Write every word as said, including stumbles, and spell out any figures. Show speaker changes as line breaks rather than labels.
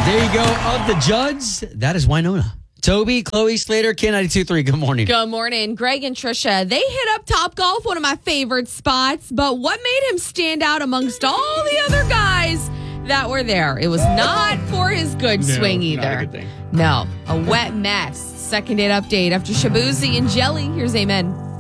There you go. Of the judge, that is Winona. Toby, Chloe, Slater, K ninety-two point three. Good morning.
Good morning. Greg and Trisha, they hit up Topgolf, one of my favorite spots. But what made him stand out amongst all the other guys that were there? It was not for his good
No,
swing
not
either.
a good thing.
No, a wet mess. Second date update after Shabuzi and Jelly. Here's Amen.